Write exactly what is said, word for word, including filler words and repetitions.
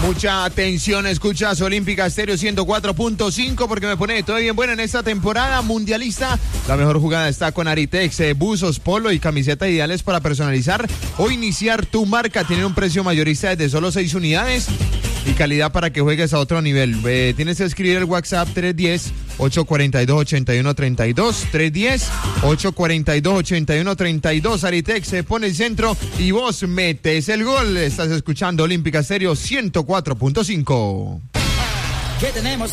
Mucha atención, escuchas Olímpica Estéreo ciento cuatro punto cinco porque me pone todo bien bueno en esta temporada mundialista. La mejor jugada está con Aritex, eh, buzos, polo y camisetas ideales para personalizar o iniciar tu marca. Tienen un precio mayorista desde solo seis unidades y calidad para que juegues a otro nivel. Eh, tienes que escribir el WhatsApp tres uno cero, ocho cuatro dos, ocho uno tres dos, tres uno cero, ocho cuatro dos, ocho uno tres dos. Aritex se pone el centro y vos metes el gol. Estás escuchando Olímpica Estéreo ciento cuatro punto cinco. ¿Qué tenemos?